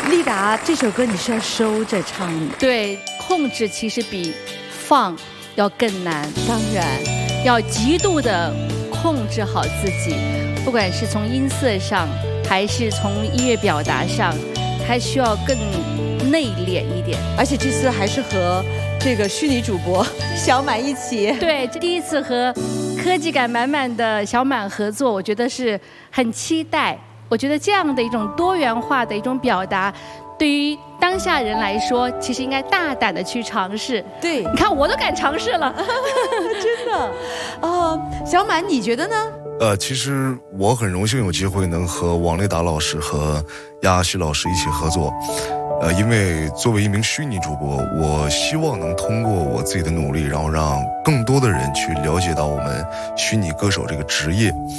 丽达这首歌你是要收着唱的， 对，控制其实比放要更难， 当然要极度的控制好自己，不管是从音色上，还是从音乐表达上，还需要更内敛一点。 而且这次还是和这个虚拟主播小满一起。 对，这第一次和科技感满满的小满合作，我觉得是很期待。我觉得这样的一种多元化的一种表达，对于当下人来说，其实应该大胆的去尝试。 对， 你看我都敢尝试了， 真的。小满你觉得呢？ 其实我很荣幸有机会能和王丽达老师和亚西老师一起合作。因为作为一名虚拟主播，我希望能通过我自己的努力，然后让更多的人去了解到我们虚拟歌手这个职业。